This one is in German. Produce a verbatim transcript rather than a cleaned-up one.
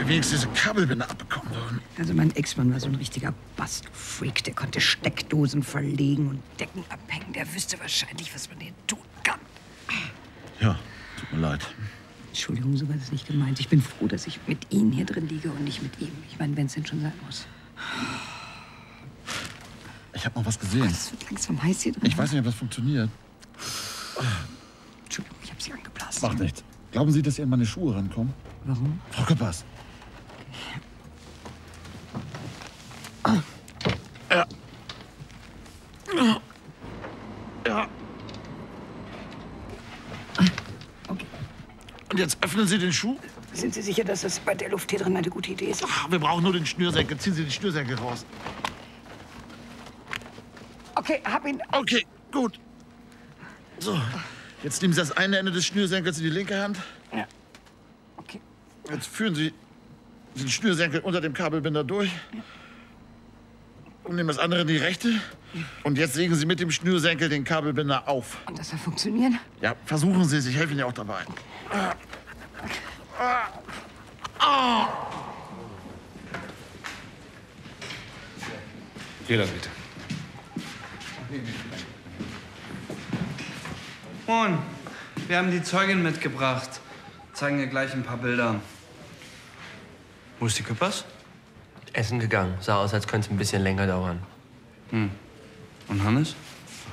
wir wenigstens diese Kabelbinder abbekommen würden. Also mein Ex-Mann war so ein richtiger Bastfreak. Der konnte Steckdosen verlegen und Decken abhängen. Der wüsste wahrscheinlich, was man denen tun kann. Ja, tut mir leid. Entschuldigung, so war das nicht gemeint. Ich bin froh, dass ich mit Ihnen hier drin liege und nicht mit ihm. Ich meine, wenn es denn schon sein muss. Ich habe noch was gesehen. Es wird langsam heiß hier drin. Ich weiß nicht, ob das funktioniert. Entschuldigung, ich habe Sie angeblasen. Macht nichts. Glauben Sie, dass Sie an meine Schuhe rankommen? Warum? Frau Küppers. Okay. Ja. Ja. Okay. Und jetzt öffnen Sie den Schuh. Sind Sie sicher, dass das bei der Luft hier drin eine gute Idee ist? Ach, wir brauchen nur den Schnürsenkel. Ziehen Sie den Schnürsenkel raus. Okay, hab ihn. Okay, gut. So, jetzt nehmen Sie das eine Ende des Schnürsenkels in die linke Hand. Ja. Okay. Jetzt führen Sie den Schnürsenkel unter dem Kabelbinder durch. Ja. Und nehmen das andere in die rechte. Und jetzt legen Sie mit dem Schnürsenkel den Kabelbinder auf. Und das soll funktionieren? Ja, versuchen Sie es. Ich helfe Ihnen ja auch dabei. Ah. Ah. Ah. Jeder bitte. Moin, wir haben die Zeugin mitgebracht. Zeigen ihr gleich ein paar Bilder. Wo ist die Küppers? Essen gegangen. Sah aus, als könnte es ein bisschen länger dauern. Hm. Und Hannes?